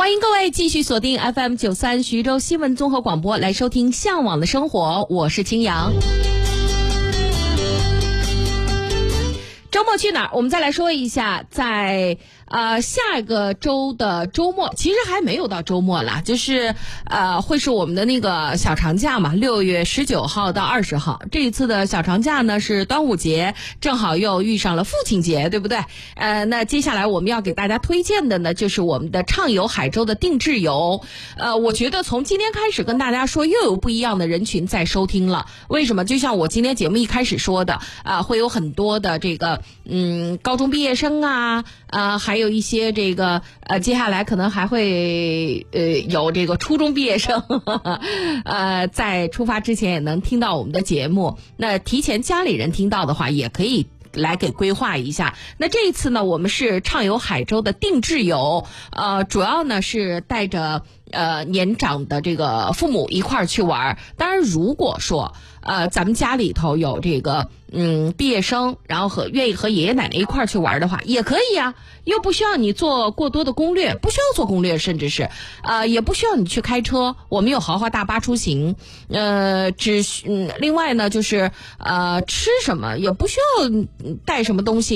欢迎各位继续锁定 FM93 徐州新闻综合广播来收听向往的生活，我是青阳。周末去哪儿？我们再来说一下，在下一个周的周末，其实还没有到周末啦，就是会是我们的那个小长假嘛，6月19号到20号。这一次的小长假呢是端午节，正好又遇上了父亲节，对不对？那接下来我们要给大家推荐的呢，就是我们的畅游海州的定制游。我觉得从今天开始跟大家说，又有不一样的人群在收听了。为什么？就像我今天节目一开始说的，会有很多的这个高中毕业生啊，还有一些这个接下来可能还会有这个初中毕业生在出发之前也能听到我们的节目。那提前家里人听到的话，也可以来给规划一下。那这一次呢，我们是畅游海州的定制游，主要呢是带着年长的这个父母一块儿去玩。当然如果说咱们家里头有这个毕业生，然后愿意和爷爷奶奶一块儿去玩的话，也可以啊，又不需要你做过多的攻略，不需要做攻略，甚至是也不需要你去开车，我们有豪华大巴出行。另外呢就是吃什么也不需要带什么东西。